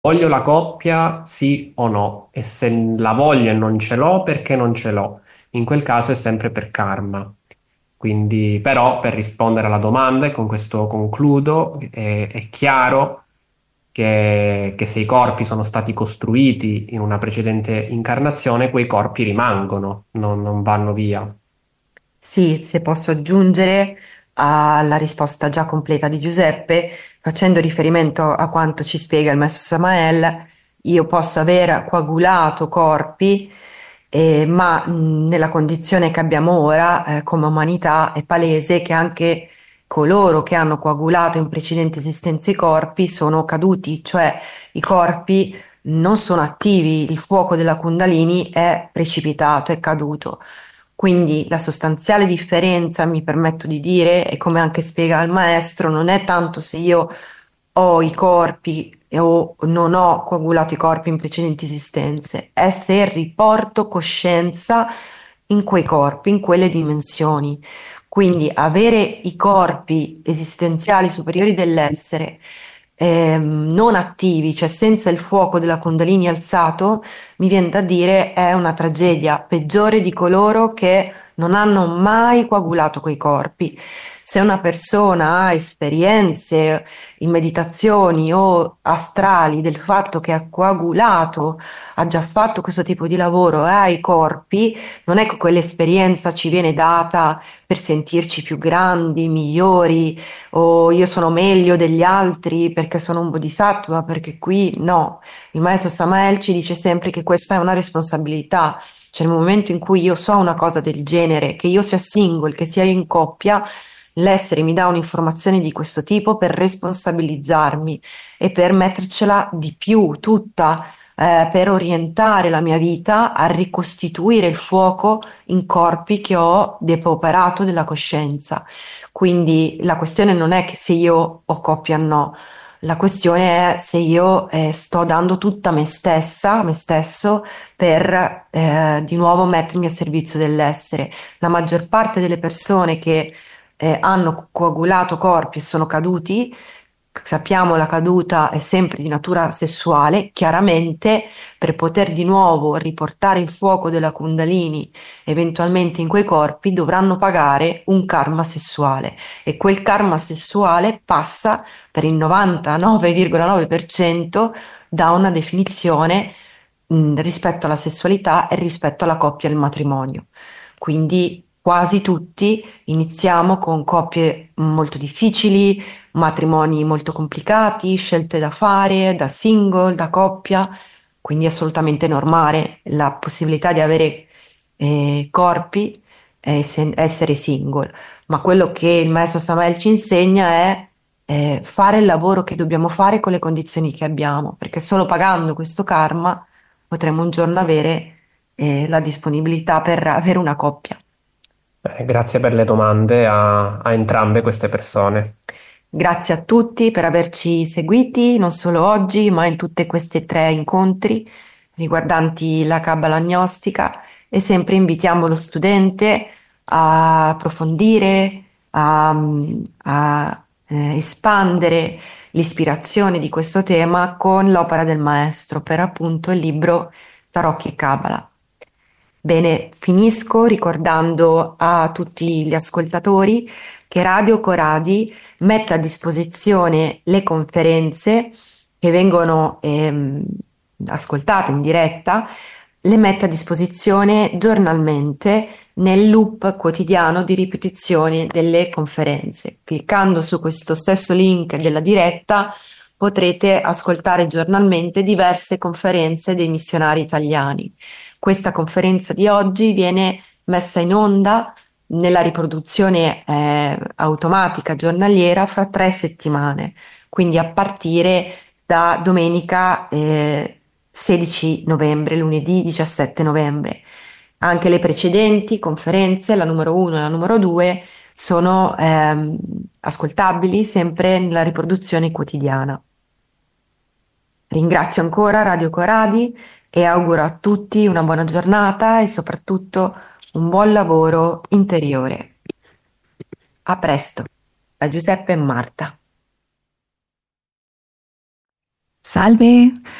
Voglio la coppia, sì o no? E se la voglio e non ce l'ho, perché non ce l'ho? In quel caso è sempre per karma. Quindi, però, per rispondere alla domanda, e con questo concludo, è chiaro che se i corpi sono stati costruiti in una precedente incarnazione, quei corpi rimangono, non vanno via. Sì, se posso aggiungere alla risposta già completa di Giuseppe, facendo riferimento a quanto ci spiega il maestro Samael, io posso aver coagulato corpi, ma nella condizione che abbiamo ora, come umanità, è palese che anche coloro che hanno coagulato in precedenti esistenze i corpi sono caduti, cioè i corpi non sono attivi, il fuoco della Kundalini è precipitato, è caduto. Quindi la sostanziale differenza, mi permetto di dire, e come anche spiega il maestro, non è tanto se io ho i corpi o non ho coagulato i corpi in precedenti esistenze, è se riporto coscienza in quei corpi, in quelle dimensioni. Quindi avere i corpi esistenziali superiori dell'essere non attivi, cioè senza il fuoco della Kundalini alzato, mi viene da dire è una tragedia peggiore di coloro che non hanno mai coagulato quei corpi. Se una persona ha esperienze in meditazioni o astrali del fatto che ha coagulato, ha già fatto questo tipo di lavoro e ha i corpi, non è che quell'esperienza ci viene data per sentirci più grandi, migliori, o io sono meglio degli altri perché sono un bodhisattva, perché qui no. Il maestro Samael ci dice sempre che questa è una responsabilità. Cioè, nel momento in cui io so una cosa del genere, che io sia single, che sia in coppia, l'essere mi dà un'informazione di questo tipo per responsabilizzarmi e per mettercela di più, tutta, per orientare la mia vita a ricostituire il fuoco in corpi che ho depauperato della coscienza. Quindi la questione non è che se io ho coppia o no, la questione è se io sto dando tutta me stessa, me stesso, per di nuovo mettermi a servizio dell'essere. La maggior parte delle persone che hanno coagulato corpi e sono caduti, sappiamo la caduta è sempre di natura sessuale, chiaramente per poter di nuovo riportare il fuoco della Kundalini eventualmente in quei corpi dovranno pagare un karma sessuale e quel karma sessuale passa per il 99,9% da una definizione rispetto alla sessualità e rispetto alla coppia e al matrimonio. Quindi quasi tutti iniziamo con coppie molto difficili, matrimoni molto complicati, scelte da fare, da single, da coppia, quindi è assolutamente normale la possibilità di avere corpi e essere single. Ma quello che il maestro Samael ci insegna è fare il lavoro che dobbiamo fare con le condizioni che abbiamo, perché solo pagando questo karma potremo un giorno avere la disponibilità per avere una coppia. Grazie per le domande a entrambe queste persone. Grazie a tutti per averci seguiti, non solo oggi, ma in tutti questi tre incontri riguardanti la Cabala gnostica e sempre invitiamo lo studente a approfondire, a espandere l'ispirazione di questo tema con l'opera del maestro, per appunto il libro Tarocchi e Cabala. Bene, finisco ricordando a tutti gli ascoltatori che Radio Coradi mette a disposizione le conferenze che vengono ascoltate in diretta, le mette a disposizione giornalmente nel loop quotidiano di ripetizione delle conferenze. Cliccando su questo stesso link della diretta potrete ascoltare giornalmente diverse conferenze dei missionari italiani. Questa conferenza di oggi viene messa in onda nella riproduzione automatica giornaliera fra 3 settimane, quindi a partire da domenica 16 novembre, lunedì 17 novembre. Anche le precedenti conferenze, la numero 1 e la numero 2, sono ascoltabili sempre nella riproduzione quotidiana. Ringrazio ancora Radio Coradi e auguro a tutti una buona giornata e soprattutto un buon lavoro interiore. A presto, da Giuseppe e Marta. Salve,